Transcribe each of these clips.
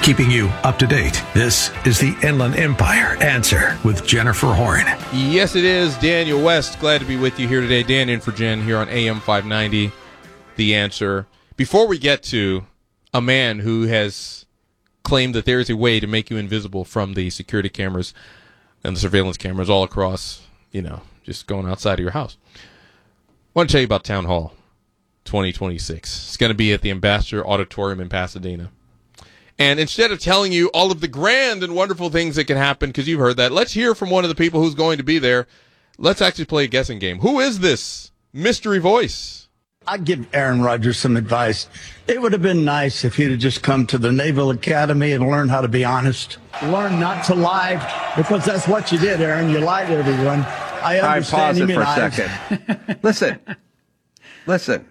keeping you up to date. This is the Inland Empire Answer with Jennifer Horn. Yes, it is. Daniel West, glad to be with you here today. Dan in for Jen here on AM 590, The Answer. Before we get to a man who has claimed that there is a way to make you invisible from the security cameras and the surveillance cameras all across, just going outside of your house, I want to tell you about Town Hall 2026. It's going to be at the Ambassador Auditorium in Pasadena. And instead of telling you all of the grand and wonderful things that can happen, because you've heard that, let's hear from one of the people who's going to be there. Let's actually play a guessing game. Who is this mystery voice? I'd give Aaron Rodgers some advice. It would have been nice if he'd have just come to the Naval Academy and learned how to be honest. Learn not to lie, because that's what you did, Aaron. You lied to everyone. I understand. Pause it for a second. Listen.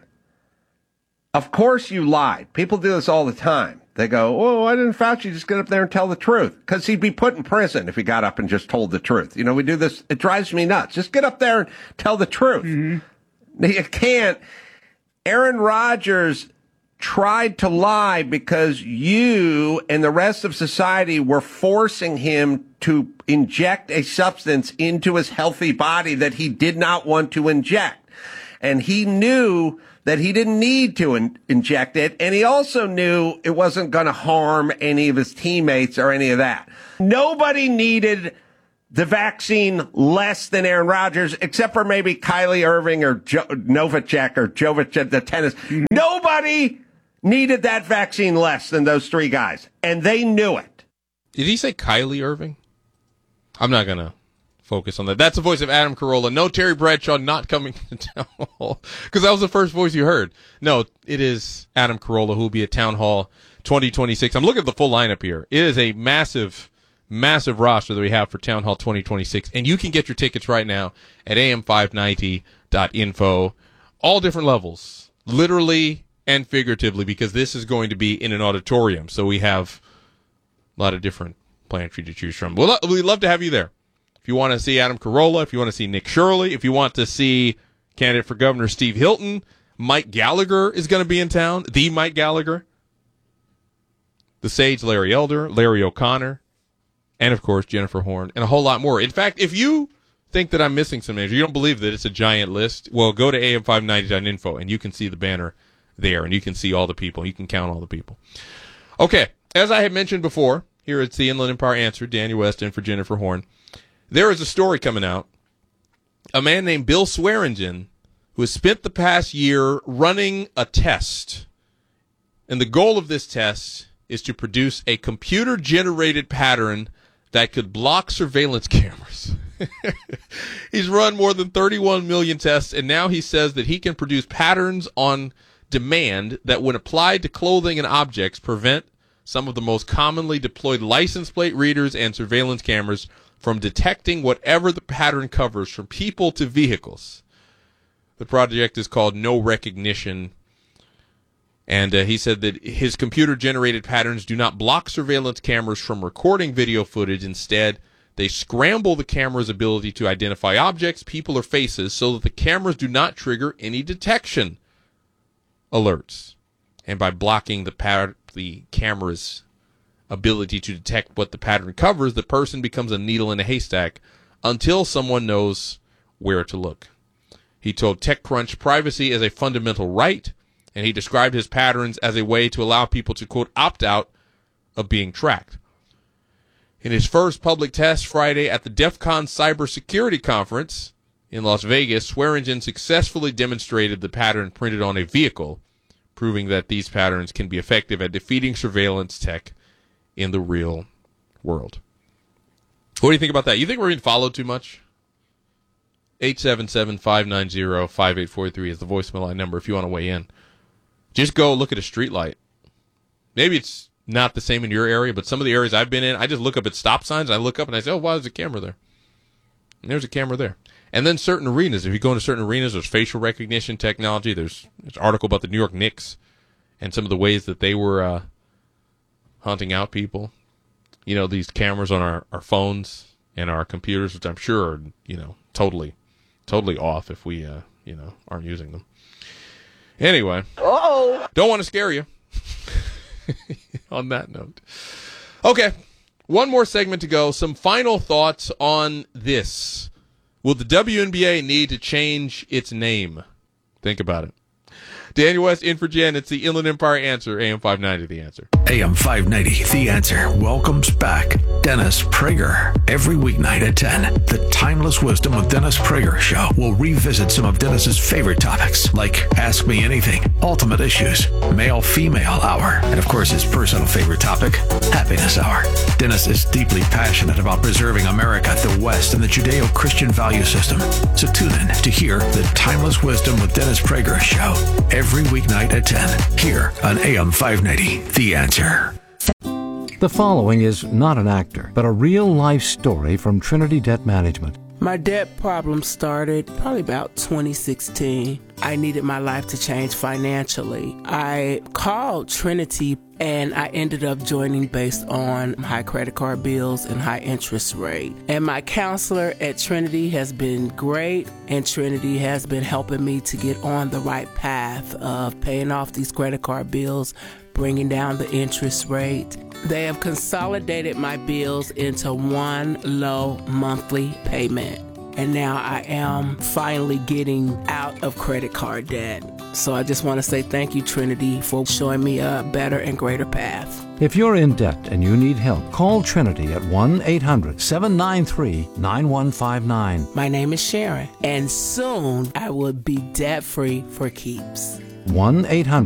Of course you lied. People do this all the time. They go, oh, why didn't Fauci just get up there and tell the truth? Because he'd be put in prison if he got up and just told the truth. We do this. It drives me nuts. Just get up there and tell the truth. Mm-hmm. You can't. Aaron Rodgers tried to lie because you and the rest of society were forcing him to inject a substance into his healthy body that he did not want to inject. And he knew that he didn't need to inject it, and he also knew it wasn't going to harm any of his teammates or any of that. Nobody needed the vaccine less than Aaron Rodgers, except for maybe Kylie Irving or Novacek or Jovic, the tennis. Nobody needed that vaccine less than those three guys, and they knew it. Did he say Kylie Irving? I'm not going to focus on that. That's the voice of Adam Carolla. No, Terry Bradshaw not coming to Town Hall, because that was the first voice you heard. No, it is Adam Carolla who will be at Town Hall 2026. I'm looking at the full lineup here. It is a massive roster that we have for Town Hall 2026, and you can get your tickets right now at am590.info. All different levels, literally and figuratively, because this is going to be in an auditorium, so we have a lot of different plans for you to choose from. We'd love to have you there. If you want to see Adam Carolla, if you want to see Nick Shirley, if you want to see candidate for governor Steve Hilton, Mike Gallagher is going to be in town, the Mike Gallagher, the Sage Larry Elder, Larry O'Connor, and, of course, Jennifer Horn, and a whole lot more. In fact, if you think that I'm missing some names, you don't believe that it's a giant list, well, go to am590.info, and you can see the banner there, and you can see all the people. You can count all the people. Okay, as I had mentioned before, here it's the Inland Empire Answer, Daniel West in for Jennifer Horn. There is a story coming out. A man named Bill Swearingen, who has spent the past year running a test. And the goal of this test is to produce a computer-generated pattern that could block surveillance cameras. He's run more than 31 million tests, and now he says that he can produce patterns on demand that, when applied to clothing and objects, prevent some of the most commonly deployed license plate readers and surveillance cameras from detecting whatever the pattern covers, from people to vehicles. The project is called No Recognition, and he said that his computer-generated patterns do not block surveillance cameras from recording video footage. Instead, they scramble the camera's ability to identify objects, people, or faces so that the cameras do not trigger any detection alerts. And by blocking the camera's ability to detect what the pattern covers, the person becomes a needle in a haystack until someone knows where to look. He told TechCrunch privacy is a fundamental right, and he described his patterns as a way to allow people to, quote, opt out of being tracked. In his first public test Friday at the DEF CON Cybersecurity Conference in Las Vegas, Swearingen successfully demonstrated the pattern printed on a vehicle, proving that these patterns can be effective at defeating surveillance tech in the real world. What do you think about that? You think we're being followed too much? 877-590-5843 is the voicemail line number if you want to weigh in. Just go look at a street light. Maybe it's not the same in your area, but some of the areas I've been in, I just look up at stop signs. I look up and I say, oh, wow, there's a camera there. And there's a camera there. And then certain arenas, if you go into certain arenas, there's facial recognition technology. There's an article about the New York Knicks and some of the ways that they were hunting out people. You know, these cameras on our phones and our computers, which I'm sure are, totally off if we, aren't using them. Anyway. Don't want to scare you. On that note. Okay, one more segment to go. Some final thoughts on this. Will the WNBA need to change its name? Think about it. Daniel West in for Jen. It's the Inland Empire Answer, AM 590, The Answer. AM 590, The Answer welcomes back Dennis Prager. Every weeknight at 10, the Timeless Wisdom of Dennis Prager show will revisit some of Dennis's favorite topics, like Ask Me Anything, Ultimate Issues, Male-Female Hour, and of course his personal favorite topic, Happiness Hour. Dennis is deeply passionate about preserving America, the West, and the Judeo-Christian value system. So tune in to hear the Timeless Wisdom with Dennis Prager show every weeknight at 10 here on AM 590, The Answer. The following is not an actor, but a real-life story from Trinity Debt Management. My debt problem started probably about 2016. I needed my life to change financially. I called Trinity and I ended up joining based on high credit card bills and high interest rate. And my counselor at Trinity has been great, and Trinity has been helping me to get on the right path of paying off these credit card bills, bringing down the interest rate. They have consolidated my bills into one low monthly payment. And now I am finally getting out of credit card debt. So I just want to say thank you, Trinity, for showing me a better and greater path. If you're in debt and you need help, call Trinity at 1-800-793-9159. My name is Sharon, and soon I will be debt-free for keeps. 1-800